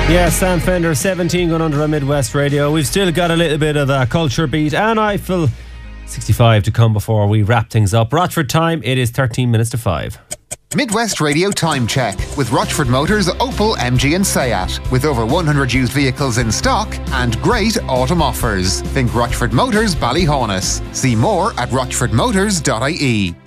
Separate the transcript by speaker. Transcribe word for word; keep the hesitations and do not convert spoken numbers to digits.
Speaker 1: Yeah, Sam Fender, seventeen going under on Midwest Radio. We've still got a little bit of the culture beat and Eiffel sixty-five to come before we wrap things up. Rochford time, it is thirteen minutes to five.
Speaker 2: Midwest Radio Time Check with Rochford Motors, Opel, M G and Seat. With over one hundred used vehicles in stock and great autumn offers. Think Rochford Motors, Ballyhaunis. See more at rochford motors dot I E.